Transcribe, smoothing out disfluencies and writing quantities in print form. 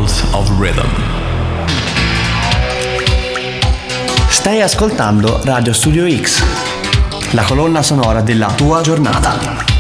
Chronicles of Rhythm. Stai ascoltando Radio Studio X, la colonna sonora della tua giornata.